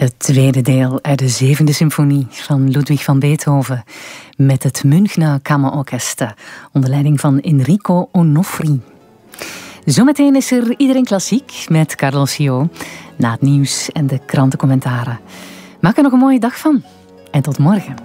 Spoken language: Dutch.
Het tweede deel uit de zevende symfonie van Ludwig van Beethoven met het Münchner Kammerorkest onder leiding van Enrico Onofri. Zometeen is er Iedereen Klassiek met Carlos Gio na het nieuws en de krantencommentaren. Maak er nog een mooie dag van en tot morgen.